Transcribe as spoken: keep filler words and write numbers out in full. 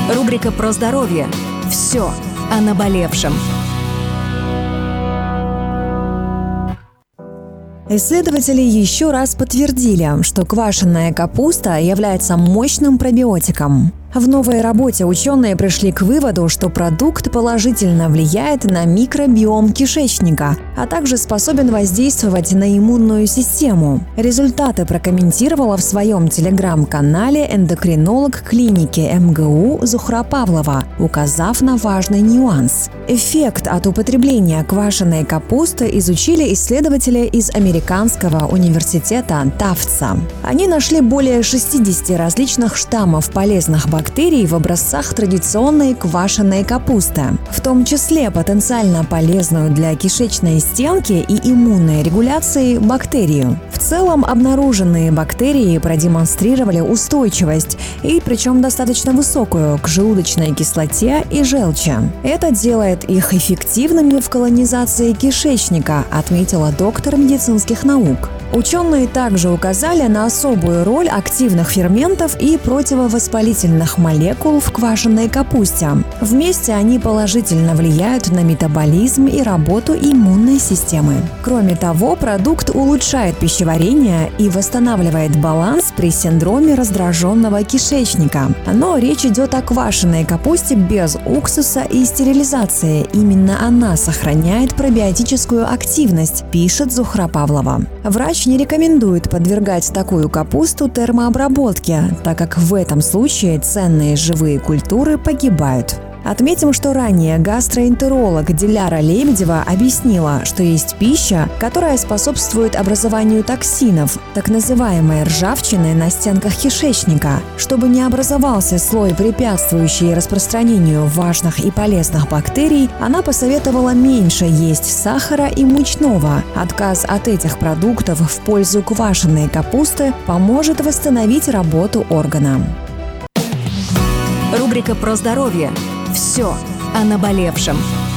Рубрика про здоровье. Все о наболевшем. Исследователи еще раз подтвердили, что квашеная капуста является мощным пробиотиком. В новой работе ученые пришли к выводу, что продукт положительно влияет на микробиом кишечника, а также способен воздействовать на иммунную систему. Результаты прокомментировала в своем телеграм-канале эндокринолог клиники эм гэ у Зухра Павлова, указав на важный нюанс. Эффект от употребления квашеной капусты изучили исследователи из Американского университета Тафтса. Они нашли более шестидесяти различных штаммов полезных бактерий бактерий в образцах традиционной квашеной капусты, в том числе потенциально полезную для кишечной стенки и иммунной регуляции бактерию. В целом обнаруженные бактерии продемонстрировали устойчивость, и причем достаточно высокую, к желудочной кислоте и желчи. Это делает их эффективными в колонизации кишечника, отметила доктор медицинских наук. Ученые также указали на особую роль активных ферментов и противовоспалительных молекул в квашеной капусте. Вместе они положительно влияют на метаболизм и работу иммунной системы. Кроме того, продукт улучшает пищеварение и восстанавливает баланс при синдроме раздраженного кишечника. Но речь идет о квашеной капусте без уксуса и стерилизации. Именно она сохраняет пробиотическую активность, пишет Зухра Павлова. Врач не рекомендует подвергать такую капусту термообработке, так как в этом случае ценные живые культуры погибают. Отметим, что ранее гастроэнтеролог Диляра Лебедева объяснила, что есть пища, которая способствует образованию токсинов, так называемой ржавчины на стенках кишечника. Чтобы не образовался слой, препятствующий распространению важных и полезных бактерий, она посоветовала меньше есть сахара и мучного. Отказ от этих продуктов в пользу квашеной капусты поможет восстановить работу органа. Рубрика про здоровье. Все о наболевшем.